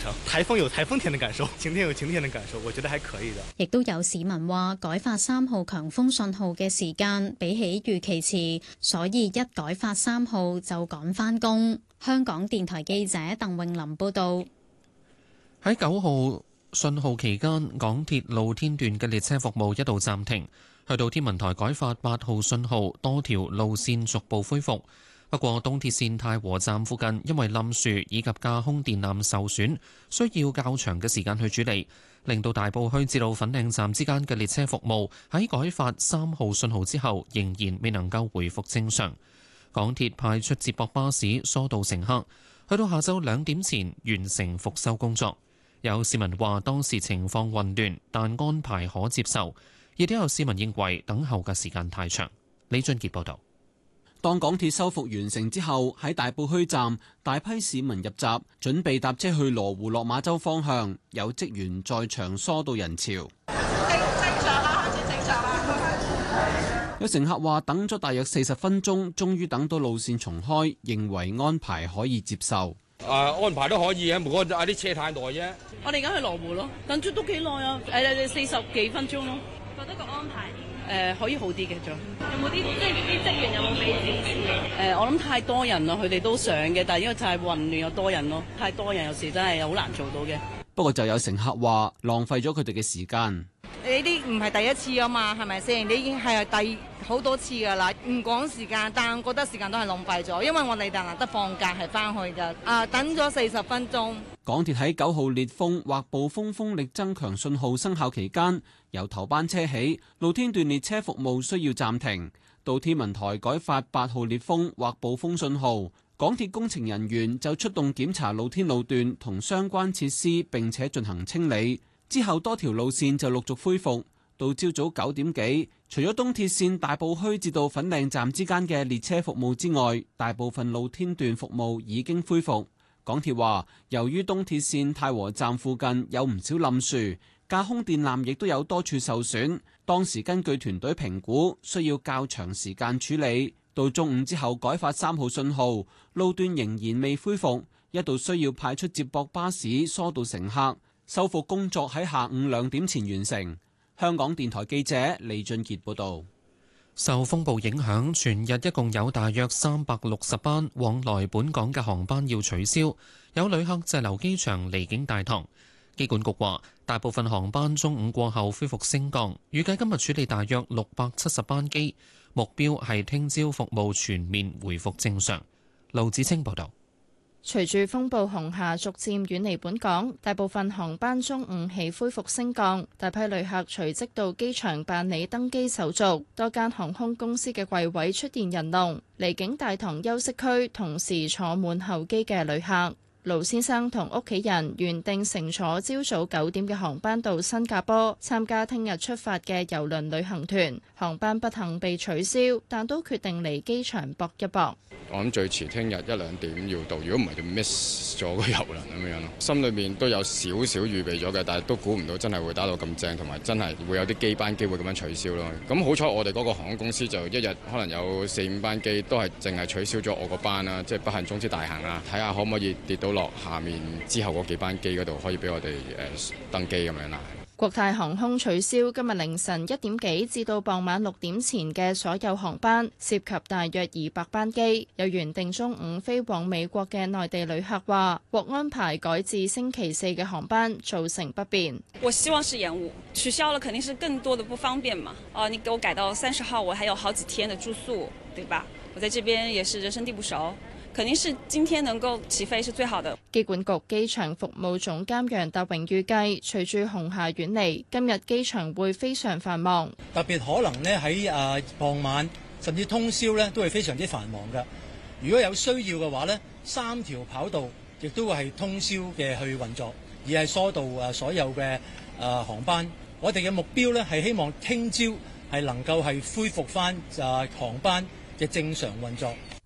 程。颱風有颱風天的感受，晴天有晴天的感受，我覺得還可以的。 亦都有市民話改發3號強風信號嘅時間比起預期遲，所以一改發3號就趕返工。香港電台記者鄧詠琳報導。 喺9號信號期間，港鐵露天段嘅列車服務一度暫停，去到天文台改發8號信號，多條路線逐步恢復。不過，東鐵線太和站附近因為冧樹以及架空電纜受損，需要較長嘅時間去處理，令到大埔墟至到粉嶺站之間嘅列車服務喺改發3號信號之後，仍然未能夠回復正常。港鐵派出接駁巴士疏導乘客，去到下晝2點前完成復修工作。有市民話當時情況混亂，但安排可接受。亦都有市民認為等候嘅時間太長。李俊傑報導。 當港鐵修復完成之後，喺大埔墟站，大批市民入閘，準備搭車去羅湖落馬洲方向，有職員在場疏導人潮。 正常啦，開始正常啦。 有乘客話等咗大約40分鐘，終於等到路線重開，認為安排可以接受。 安排都可以嘅，不過啲車太耐啫。 我哋而家去羅湖咯，等咗都幾耐啊，40幾分鐘咯。 覺得個安排可以好啲嘅，仲有冇啲即係啲職員有冇俾指示？ 我諗太多人咯，佢哋都想嘅，但係因為太混亂又多人咯，太多人有時真係好難做到嘅。 不過就有乘客話浪費咗佢哋嘅時間。 你呢啲唔係第一次啊嘛，係咪先？你已經係第好多次㗎啦，唔講時間，但我覺得時間都係浪費咗，因為我哋難得放假係翻去㗎。等咗40分鐘。 港鐵喺9號烈風或暴風風力增強信號生效期間，由頭班車起，露天段列車服務需要暫停。到天文台改發8號烈風或暴風信號，港鐵工程人員就出動檢查露天路段同相關設施，並且進行清理。之後多條路線就陸續恢復。到朝早9點幾，除咗東鐵線大埔墟至到粉嶺站之間嘅列車服務之外，大部分露天段服務已經恢復。港鐵話，由於東鐵線太和站附近有唔少冧樹，架空電纜亦都有多處受損，當時根據團隊評估，需要較長時間處理。到中午之後改發3號信號，路段仍然未恢復，一度需要派出接駁巴士疏導乘客。修復工作喺下午2點前完成。香港電台記者李俊傑報導。 受風暴影響，全日一共有大約360班往來本港嘅航班要取消，有旅客滯留機場離境大堂。機管局話，大部分航班中午過後恢復升降，預計今日處理大約670班機，目標係聽朝服務全面回復正常。盧子清報導。 隨住風暴紅霞逐漸遠離本港，大部分航班中午起恢復升降，大批旅客隨即到機場辦理登機手續，多間航空公司嘅櫃位出現人龍，離境大堂休息區同時坐滿候機嘅旅客。盧先生同屋企人原定乘坐朝早9點嘅航班到新加坡參加聽日出發嘅郵輪旅行團，航班不幸被取消，但都決定嚟機場搏一搏。 我諗最遲聽日1-2點要到，如果唔係就 miss 咗個郵輪咁樣咯。心裏面都有少少預備咗嘅，但係都估唔到真係會打到咁正，同埋真係會有啲機班機會咁樣取消咯。咁好彩我哋嗰個航空公司就一日可能有4-5班機都係淨係取消咗我個班啦，即係不幸中之大幸啦。睇下可唔可以跌到落下面之後嗰幾班機嗰度，可以俾我哋登機咁樣啦。 國泰航空取消今日凌晨1點幾至到傍晚6點前嘅所有航班，涉及大約200班機。有原定中午飛往美國嘅內地旅客話，獲安排改至星期4嘅航班，造成不便。 我希望是延誤，取消了肯定是更多的不方便嘛。你給我改到30號，我還有好幾天的住宿，對吧？我在這邊也是人生地不熟。肯定是今天能夠起飛是最好的。 機管局機場服務總監楊達榮預計，隨住紅霞遠離，今日機場會非常繁忙。 特別可能呢喺傍晚甚至通宵呢都係非常之繁忙㗎。如果有需要嘅話呢，3條跑道亦都會係通宵嘅去運作，而係疏導所有嘅航班。我哋嘅目標呢係希望聽朝係能夠係恢復返航班嘅正常運作。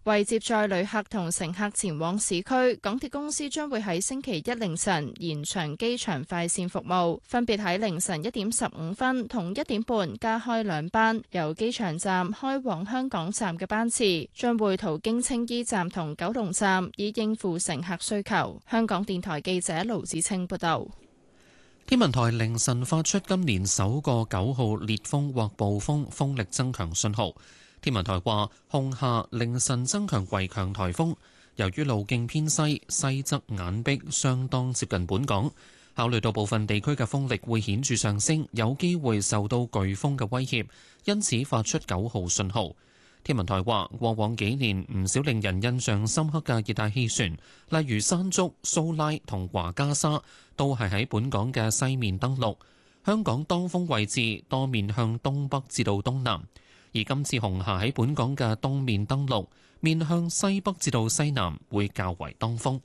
為接載旅客同乘客前往市區，港鐵公司將會喺星期一凌晨延長機場快線服務，分別喺凌晨1點15分同1點半加開2班，由機場站開往香港站嘅班次，將會途經青衣站同九龍站，以應付乘客需求。香港電台記者盧子清報道。 天文台凌晨發出今年首個9號烈風或暴風風力增強信號。天文台話，紅霞凌晨增強為強颱風，由於路徑偏西，西側眼壁相當接近本港，考慮到部分地區嘅風力會顯著上升，有機會受到颶風嘅威脅，因此發出9號信號。天文台話，過往幾年唔少令人印象深刻嘅熱帶氣旋，例如山竹、蘇拉同華加莎，都係喺本港嘅西面登陸。香港當風位置多面向東北至到東南，而今次紅霞喺本港嘅東面登陸，面向西北至到西南，會較為當風。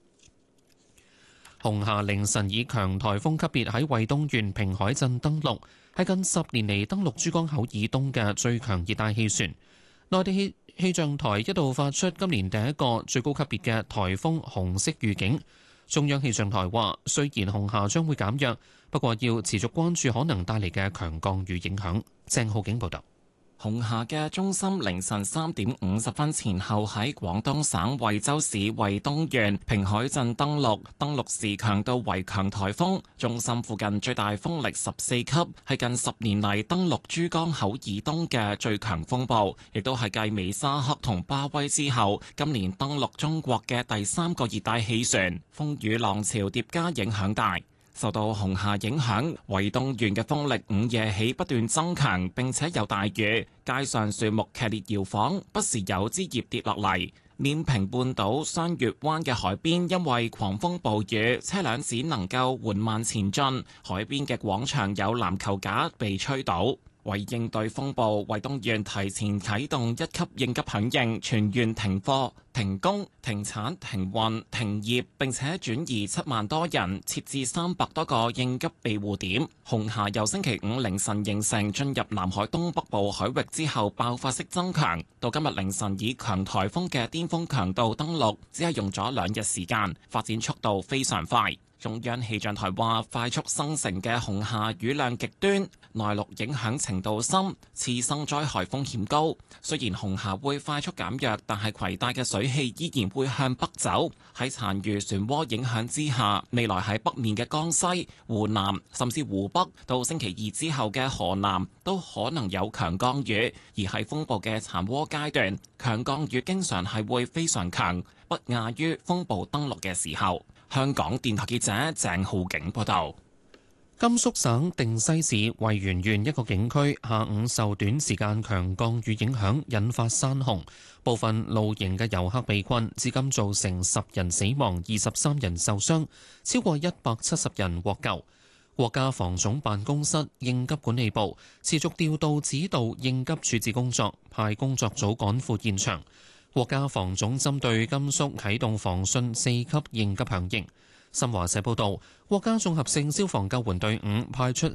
紅霞凌晨以強颱風級別喺惠東縣平海鎮登陸，係近10年嚟登陸珠江口以東嘅最強熱帶氣旋。內地氣象台一度發出今年第一個最高級別嘅颱風紅色預警。中央氣象台話，雖然紅霞將會減弱，不過要持續關注可能帶嚟嘅強降雨影響。鄭浩景報道。 紅霞嘅中心凌晨3點50分前後喺廣東省惠州市惠東縣平海鎮登陸，登陸時強度為強颱風，中心附近最大風力14級，係近10年嚟登陸珠江口以東嘅最強風暴，亦都係繼美沙克同巴威之後，今年登陸中國嘅第3個熱帶氣旋，風雨浪潮疊加影響大。受到紅霞影響，惠東縣嘅風力午夜起不斷增強，並且有大雨，街上樹木劇烈搖晃，不時有枝葉跌落嚟。連平半島雙月灣嘅海邊因為狂風暴雨，車輛只能夠緩慢前進，海邊嘅廣場有籃球架被吹倒。為應對風暴，惠東縣提前啟動1級應急響應，全縣停課、停工、停產、停運、停業，並且轉移7萬多人，設置300多個應急庇護點。紅霞由星期5凌晨形成，進入南海東北部海域之後爆發式增強，到今日凌晨以強颱風嘅巔峰強度登陸，只係用咗2日時間，發展速度非常快。中央氣象台話，快速生成嘅紅霞雨量極端，內陸影響程度深，次生災害風險高。雖然紅霞會快速減弱，但係攜帶嘅水氣依然會向北走。喺殘餘漩渦影響之下，未來喺北面嘅江西、湖南甚至湖北，到星期2之後嘅河南都可能有強降雨。而喺風暴嘅殘渦階段，強降雨經常係會非常強，不亞於風暴登陸嘅時候。香港電台記者鄭浩景報道。 甘肅省定西市維源縣一個景區下午受短時間強降雨影響，引發山洪，部分露營嘅遊客被困，至今造成10人死亡、23人受傷，超過170人獲救。國家防總辦公室應急管理部持續調度指導應急處置工作，派工作組趕赴現場。國家防總針對甘肅啟動防汛4級應急響應。新華社報道，國家綜合性消防救援隊伍派出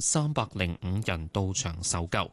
305人到場搜救。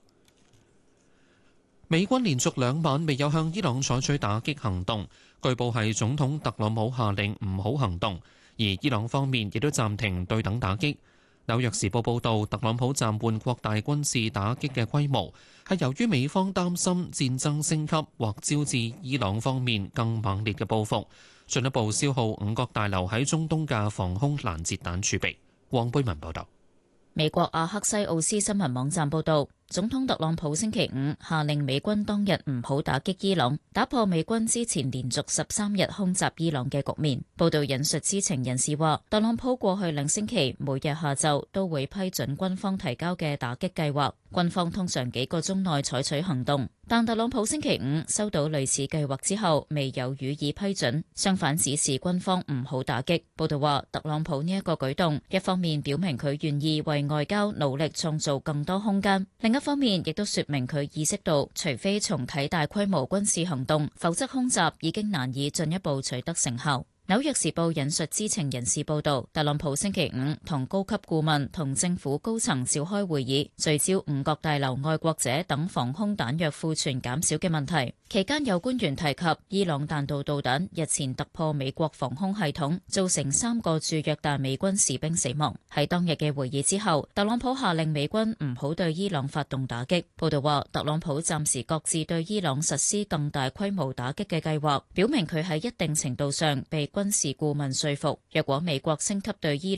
美軍連續2晚未有向伊朗採取打擊行動，據報係總統特朗普下令唔好行動，而伊朗方面亦都暫停對等打擊。紐約時報報導，特朗普暫緩擴大軍事打擊嘅規模，係由於美方擔心戰爭升級或招致伊朗方面更猛烈嘅報復，進一步消耗5角大樓喺中東嘅防空攔截彈儲備。黃貝文報導。 美國阿克西奧斯新聞網站報導，總統特朗普星期5下令美軍當日唔好打擊伊朗，打破美軍之前連續13日空襲伊朗嘅局面。報導引述知情人士話，特朗普過去2星期每日下晝都會批准軍方提交嘅打擊計劃，軍方通常幾個鐘內採取行動。但特朗普星期5收到類似計劃之後，未有予以批准，相反指示軍方唔好打擊。報導話，特朗普呢一個舉動，一方面表明佢願意為外交努力創造更多空間，另一方面亦都說明佢意識到，除非重啟大規模軍事行動，否則空襲已經難以進一步取得成效。 紐約時報引述知情人士報道，特朗普星期五同高級顧問同政府高層召開會議，聚焦五角大樓愛國者等防空彈藥庫存減少嘅問題。期間有官員提及伊朗彈道導彈日前突破美國防空系統，造成3個駐約旦美軍士兵死亡。喺當日嘅會議之後，特朗普下令美軍唔好對伊朗發動打擊。報道話，特朗普暫時擱置對伊朗實施更大規模打擊嘅計劃，表明佢喺一定程度上被軍事顧問說服，若果美國升級對伊